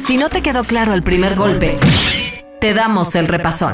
Si no te quedó claro el primer golpe, te damos el repasón.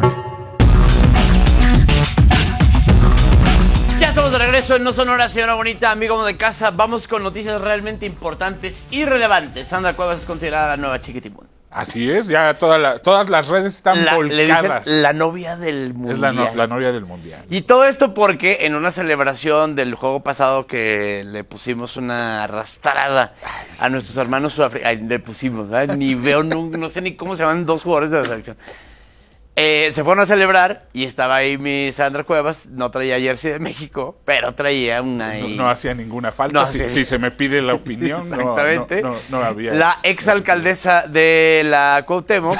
Ya estamos de regreso en No Sonora, señora bonita, amigo de casa. Vamos con noticias realmente importantes y relevantes. Sandra Cuevas es considerada la nueva Chiquitibún. Así es, ya todas las redes están volcadas. Le dicen la novia del mundial. Es la novia del mundial. Y todo esto porque en una celebración del juego pasado que le pusimos una arrastrada a nuestros hermanos sudafricanos. Le pusimos, ¿verdad? Ni veo, no sé ni cómo se llaman dos jugadores de la selección. Se fueron a celebrar y estaba ahí mi Sandra Cuevas. No traía jersey de México, pero traía una... No hacía ninguna falta. No, si se me pide la opinión, exactamente. No había. La exalcaldesa de la Cuauhtémoc.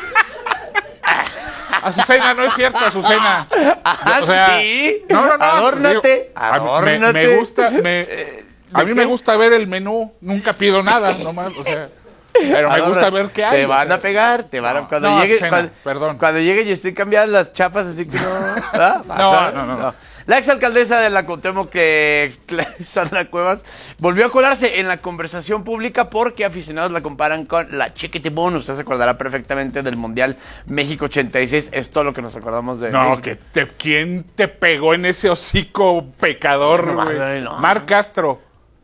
Azucena, no es cierto, Azucena. O sea, sí. No. Adórnate. Me gusta, a mí me gusta ver el menú. Nunca pido nada, nomás, o sea... Pero me gusta ver qué hay. Te van a pegar, cuando llegue y estén cambiadas las chapas, así que no. La exalcaldesa de la Cuauhtémoc, Sandra Cuevas, volvió a colarse en la conversación pública porque aficionados la comparan con la Chiquitibún. Usted se acordará perfectamente del Mundial México 86. Es todo lo que nos acordamos de... No, ¿quién te pegó en ese hocico pecador, güey? No. Mar Castro.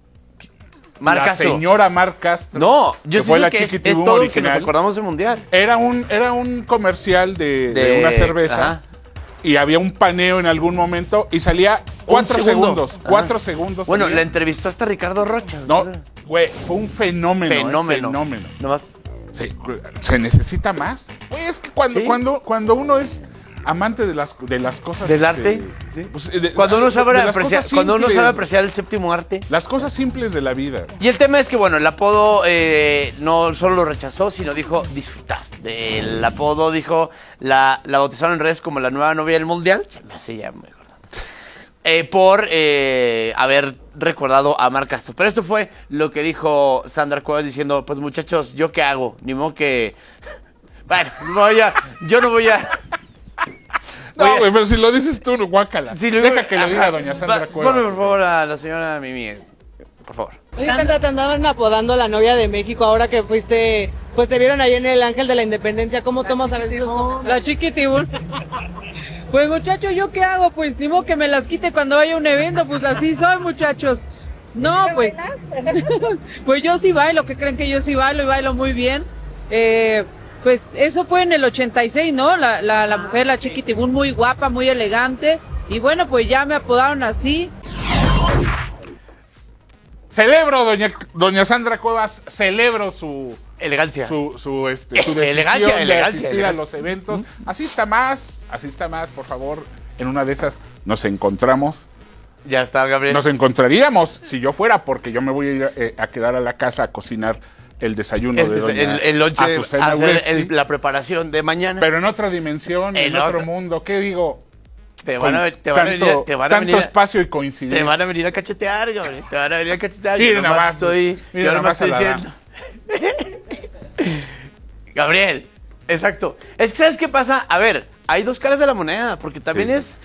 La señora Mar Castro. No, yo sé que es todo original. lo que nos acordamos del Mundial. Era un comercial de una cerveza. Ajá. Y había un paneo en algún momento y salía 4 segundos. 4 segundos. Bueno, salía. la entrevistó hasta Ricardo Rocha. No, güey, fue un fenómeno. Fenómeno. Nomás. Sí, se necesita más. Güey, es que cuando uno es amante de las cosas... ¿Del arte? Sí. Pues, cuando uno sabe apreciar el séptimo arte. Las cosas simples de la vida. Y el tema es que, bueno, el apodo no solo lo rechazó, sino dijo disfrutar. El apodo, dijo, la bautizaron en redes como la nueva novia del mundial. Se me hace ya muy gordo. Por haber recordado a Mar Castro. Pero esto fue lo que dijo Sandra Cuevas diciendo, pues muchachos, ¿yo qué hago? Ni modo que... Bueno, yo no voy a... No, güey, pero si lo dices tú, guácala. Deja que lo diga doña Sandra Cuevas. Ponme, por favor, a la señora Mimi. Por favor. Oye, Sandra, te andaban apodando la novia de México ahora que fuiste... Pues te vieron ahí en el Ángel de la Independencia. ¿Cómo tomas a veces esos comentarios? La Chiquitibún. Pues, muchachos, ¿yo qué hago? Pues, ni modo que me las quite cuando vaya a un evento. Pues, así soy, muchachos. No, pues... Pues yo sí bailo. ¿Qué creen que yo sí bailo? Y bailo muy bien. Pues eso fue en el 86, ¿no? La mujer, la Chiquitibún, muy guapa, muy elegante. Y bueno, pues ya me apodaron así. Celebro, doña Sandra Cuevas, celebro su elegancia. Su decisión de asistir a los eventos. Asista más, por favor. En una de esas nos encontramos. Ya está, Gabriel. Nos encontraríamos si yo fuera, porque yo me voy a ir a quedar a la casa a cocinar el desayuno de doña el lonche, Azucena Uresti, la preparación de mañana. Pero en otra dimensión, en otro mundo. ¿Qué digo? Te van a tanto espacio y coincidir. Te van a venir a cachetear, Gabriel. Te van a venir a cachetear. Yo nomás estoy diciendo. Gabriel, exacto. Es que, ¿sabes qué pasa? A ver, hay dos caras de la moneda, porque también es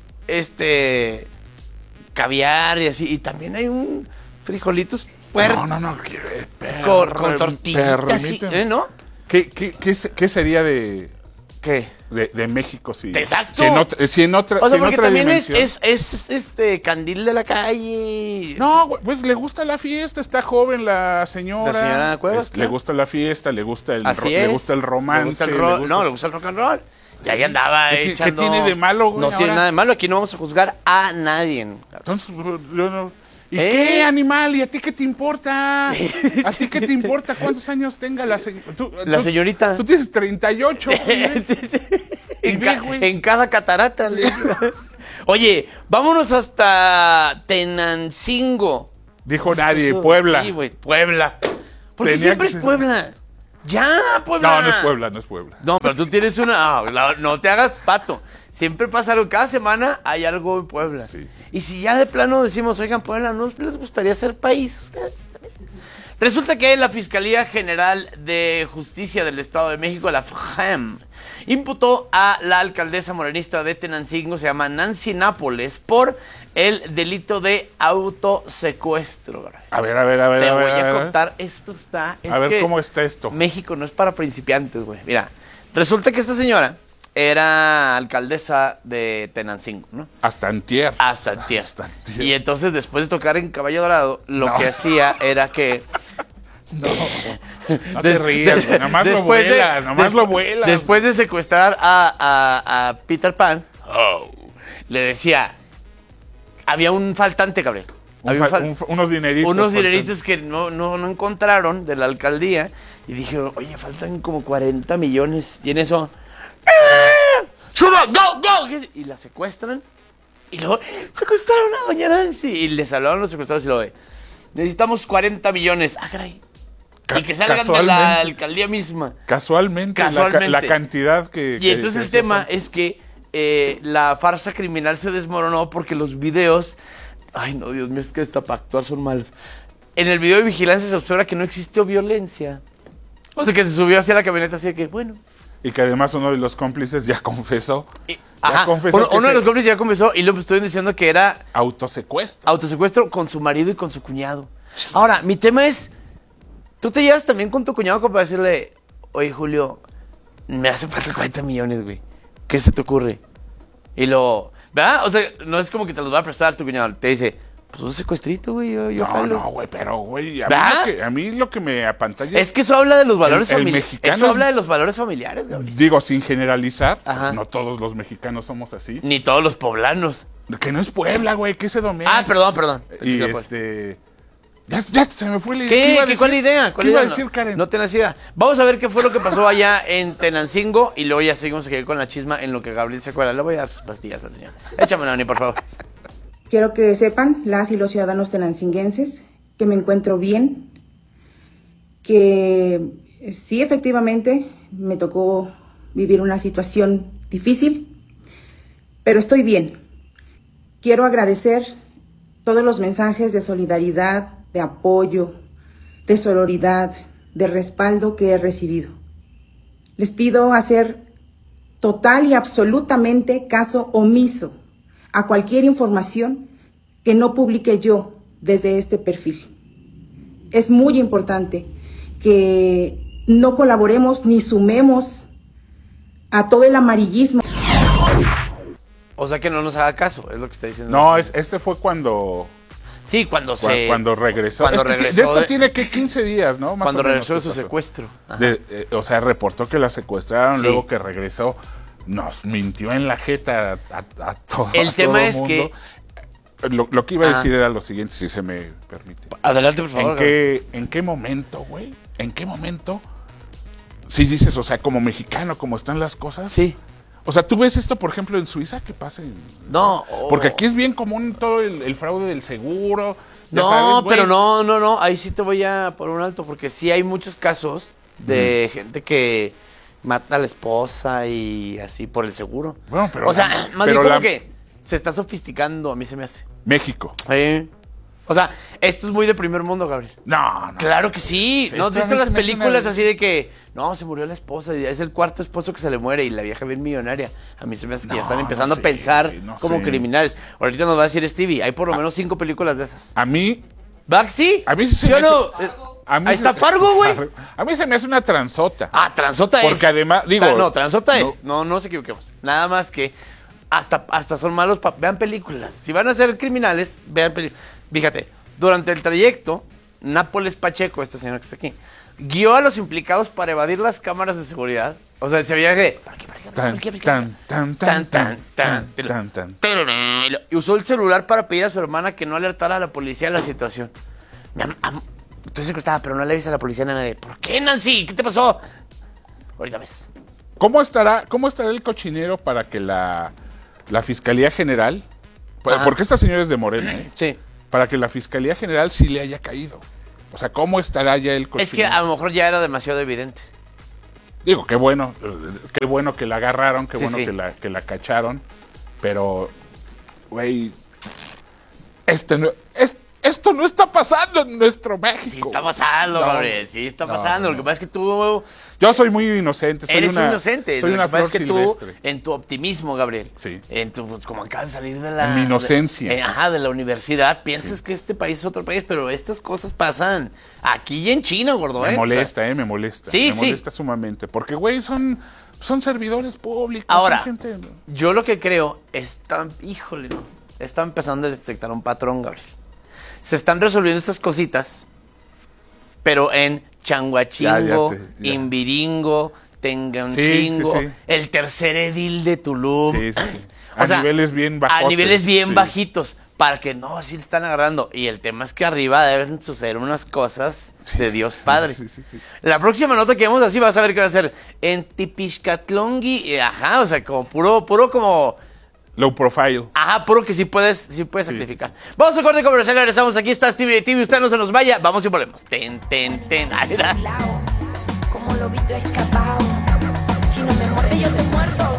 caviar y así, y también hay un frijolitos puertos. No, con tortillitas, ¿no? ¿Qué sería de ¿qué? De México si exacto si en otra o sea, porque otra también dimensión? es candil de la calle. No, pues le gusta la fiesta, está joven la señora. La señora Cuevas, le gusta la fiesta, le gusta el romance, le gusta el rock and roll. Y ahí andaba echando... ¿Qué tiene de malo, güey? No tiene nada de malo, aquí no vamos a juzgar a nadie. Entonces, yo no... ¿Y qué, animal? ¿Y a ti qué te importa? ¿A ti qué te importa cuántos años tenga la señorita? Tú tienes 38. En cada catarata. Oye, vámonos hasta Tenancingo. Dijo nadie, Puebla. Sí, güey, Puebla. Porque siempre es Puebla. Ya, Puebla. No es Puebla. No, pero tú tienes una... No te hagas pato. Siempre pasa algo. Cada semana hay algo en Puebla. Sí. Y si ya de plano decimos, oigan, Puebla, ¿no les gustaría ser país? Ustedes también. Resulta que la Fiscalía General de Justicia del Estado de México, la FGEM, imputó a la alcaldesa morenista de Tenancingo, se llama Nancy Nápoles, por el delito de autosecuestro. A ver. Te voy a contar, esto está... A ver cómo está esto. México no es para principiantes, güey. Mira, resulta que esta señora era alcaldesa de Tenancingo, ¿no? Hasta antier. Hasta antier. Y entonces, después de tocar en Caballo Dorado, lo que hacía era que... No te rías, nomás lo vuela. Después de secuestrar a Peter Pan, le decía... Había un faltante, Gabriel. Unos dineritos. Unos dineritos que no encontraron de la alcaldía. Y dijeron, oye, faltan como 40 millones. Y en eso... ¡Suba! ¡Go! Y la secuestran. Y luego secuestraron a doña Nancy. Y les hablaron los secuestrados y luego, necesitamos 40 millones. Ah, caray. Y que salgan de la alcaldía misma. Casualmente. La cantidad que... Y entonces el tema es que la farsa criminal se desmoronó porque los videos... Ay, no, Dios mío, es que hasta para actuar son malos. En el video de vigilancia se observa que no existió violencia. O sea, que se subió hacia la camioneta así de que, bueno... Y que además uno de los cómplices ya confesó. Uno de los cómplices ya confesó y luego estoy diciendo que era... Autosecuestro. Autosecuestro con su marido y con su cuñado. Ahora, mi tema es... Tú te llevas también con tu cuñado como para decirle... Oye, Julio, me hace falta 40 millones, güey. ¿Qué se te ocurre? Y lo... ¿Verdad? O sea, no es como que te los va a prestar tu cuñado. Te dice... Pues un secuestrito, güey. No, güey, pero, güey, a mí lo que me apantalla es que eso habla de los valores familiares. Eso habla de los valores familiares, güey. Digo, sin generalizar, no todos los mexicanos somos así. Ni todos los poblanos. Que no es Puebla, güey, que es Edomex. Ah, perdón. Y ya se me fue la idea. ¿Cuál idea? ¿Qué iba a decir, Karen? No tenés idea. Vamos a ver qué fue lo que pasó allá en Tenancingo y luego ya seguimos aquí con la chisma en lo que Gabriel se acuerda. Le voy a dar sus pastillas al señor. Échame, Nani, por favor. Quiero que sepan, las y los ciudadanos tenancinguenses, que me encuentro bien, que sí, efectivamente, me tocó vivir una situación difícil, pero estoy bien. Quiero agradecer todos los mensajes de solidaridad, de apoyo, de sororidad, de respaldo que he recibido. Les pido hacer total y absolutamente caso omiso a cualquier información que no publique yo desde este perfil. Es muy importante que no colaboremos ni sumemos a todo el amarillismo. O sea, que no nos haga caso, es lo que está diciendo. No, este fue cuando... Sí, cuando regresó. Cuando regresó de esto tiene que 15 días, ¿no? Más cuando regresó de su secuestro. O sea, reportó que la secuestraron, sí. Luego que regresó... Nos mintió en la jeta a todo el tema todo es mundo. que... Lo que iba a decir era lo siguiente, si se me permite. Adelante, por favor. ¿En qué momento, güey? ¿En qué momento? Si dices, o sea, como mexicano, como están las cosas. Sí. O sea, ¿tú ves esto, por ejemplo, en Suiza? ¿Qué pasa? No. Porque aquí es bien común todo el fraude del seguro. No, sabes, pero no. Ahí sí te voy a por un alto, porque sí hay muchos casos de gente que... mata a la esposa y así por el seguro. Bueno, pero... O sea, más bien como que se está sofisticando, a mí se me hace. México. O sea, esto es muy de primer mundo, Gabriel. No. Claro que sí. Sí, ¿No has visto las películas una... así de que... No, se murió la esposa y es el cuarto esposo que se le muere y la vieja bien millonaria? A mí se me hace que ya están empezando a pensar como criminales. Ahorita nos va a decir Stevie, hay por lo menos 5 películas de esas. A mí... ¿Va? ¿Sí? A mí sí ¿Sí o no? Ahí está Fargo, güey. A mí se me hace una transota. Transota es. Porque además, digo... transota es. No nos equivoquemos. Nada más que hasta son malos. Vean películas. Si van a ser criminales, vean películas. Fíjate, durante el trayecto, Nápoles Pacheco, esta señora que está aquí, guió a los implicados para evadir las cámaras de seguridad. O sea, se veía que... Y usó el celular para pedir a su hermana que no alertara a la policía de la situación. Estoy secuestrada, pero no le avisas a la policía a nadie. ¿Por qué, Nancy? ¿Qué te pasó? Ahorita ves. ¿Cómo estará el cochinero para que la Fiscalía General... Porque esta señora es de Morena, ¿eh? Sí. Para que la Fiscalía General sí le haya caído. O sea, ¿cómo estará ya el cochinero? Es que a lo mejor ya era demasiado evidente. Digo, qué bueno que la agarraron, qué bueno sí. que la cacharon. Pero, güey, este esto no está pasando en nuestro México. Sí está pasando, Gabriel, sí está pasando. Lo que pasa es que tú... Yo soy muy inocente. Eres un inocente. Soy una flor flor silvestre. Tú, en tu optimismo, Gabriel, sí. Pues, como acabas de salir de la... En mi inocencia. De la universidad, piensas que este país es otro país, pero estas cosas pasan aquí y en China, gordo, Me molesta, o sea, me molesta. Sí, me molesta sumamente, porque, güey, son servidores públicos. Ahora, son gente... yo lo que creo, están empezando a detectar un patrón, Gabriel. Se están resolviendo estas cositas, pero en Changuachingo, Imbiringo, Tengancingo, sí. el tercer edil de Tulum. Sí. A niveles bien bajotes. A niveles bien bajitos, para que no, sí le están agarrando. Y el tema es que arriba deben suceder unas cosas de Dios Padre. Sí. La próxima nota que vemos así vas a ver qué va a ser en Tipixcatlongui, o sea, como puro como... Low profile. Puro que sí puedes sacrificar. Vamos a corte comercial, regresamos. Aquí está Stevie TV, usted no se nos vaya. Vamos y volvemos. Ten. Ahí está. Como lobito escapado. Si no me muerde, yo te muerdo.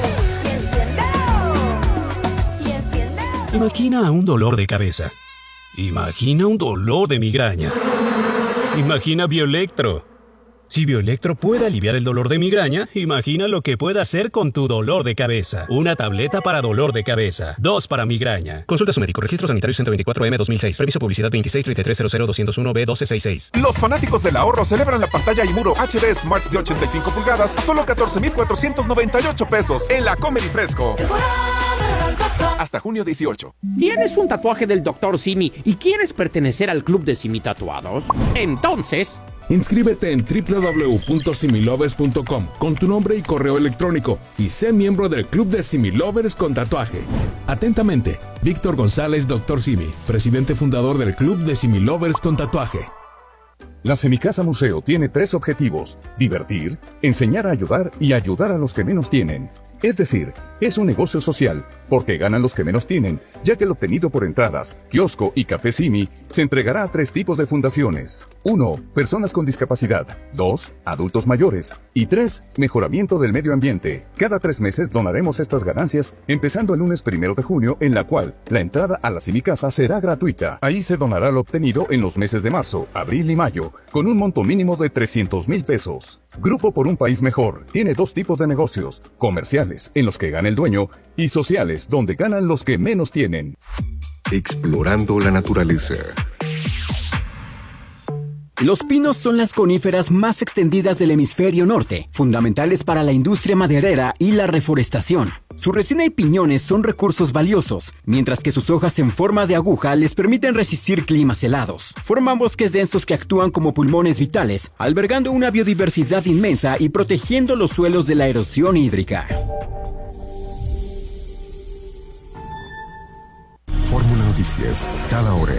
Y enciende. Imagina un dolor de cabeza. Imagina un dolor de migraña. Imagina Bioelectro. Si Bioelectro puede aliviar el dolor de migraña, imagina lo que puede hacer con tu dolor de cabeza. Una tableta para dolor de cabeza. 2 para migraña. Consulta a su médico. Registro sanitario 124M 2006. Reviso publicidad 2633000201B1266. Los fanáticos del ahorro celebran la pantalla Imuro HD Smart de 85 pulgadas a solo 14,498 pesos en la Comedy Fresco. Hasta junio 18. ¿Tienes un tatuaje del Dr. Simi y quieres pertenecer al club de Simi Tatuados? Entonces... inscríbete en www.similovers.com con tu nombre y correo electrónico y sé miembro del club de Similovers con tatuaje. Atentamente, Víctor González, Dr. Simi, presidente fundador del club de Similovers con tatuaje. La Semicasa Museo tiene 3 objetivos: divertir, enseñar a ayudar y ayudar a los que menos tienen. Es decir, es un negocio social, porque ganan los que menos tienen, ya que lo obtenido por entradas, kiosco y café Simi se entregará a 3 tipos de fundaciones. 1. Personas con discapacidad. 2. Adultos mayores. Y 3. Mejoramiento del medio ambiente. Cada 3 meses donaremos estas ganancias, empezando el lunes 1 de junio, en la cual la entrada a la Semicasa será gratuita. Ahí se donará lo obtenido en los meses de marzo, abril y mayo, con un monto mínimo de 300,000 pesos. Grupo por un País Mejor tiene 2 tipos de negocios: comerciales, en los que gana el dueño, y sociales, donde ganan los que menos tienen. Explorando la naturaleza. Los pinos son las coníferas más extendidas del hemisferio norte, fundamentales para la industria maderera y la reforestación. Su resina y piñones son recursos valiosos, mientras que sus hojas en forma de aguja les permiten resistir climas helados. Forman bosques densos que actúan como pulmones vitales, albergando una biodiversidad inmensa y protegiendo los suelos de la erosión hídrica. Fórmula Noticias, cada hora.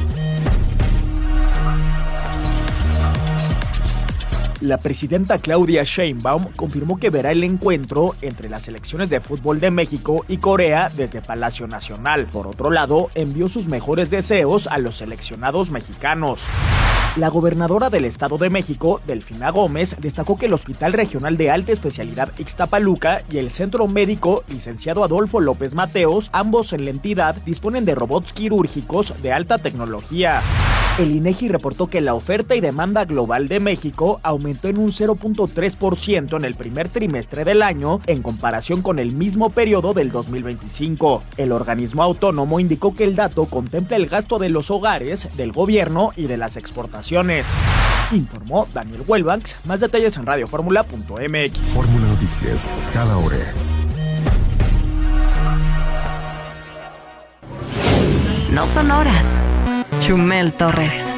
La presidenta Claudia Sheinbaum confirmó que verá el encuentro entre las selecciones de fútbol de México y Corea desde Palacio Nacional. Por otro lado, envió sus mejores deseos a los seleccionados mexicanos. La gobernadora del Estado de México, Delfina Gómez, destacó que el Hospital Regional de Alta Especialidad Ixtapaluca y el Centro Médico Licenciado Adolfo López Mateos, ambos en la entidad, disponen de robots quirúrgicos de alta tecnología. El INEGI reportó que la oferta y demanda global de México aumentó en un 0.3% en el primer trimestre del año en comparación con el mismo periodo del 2025. El organismo autónomo indicó que el dato contempla el gasto de los hogares, del gobierno y de las exportaciones. Informó Daniel Welbanks. Más detalles en radioformula.mx. Fórmula Noticias, cada hora. No son horas. Chumel Torres.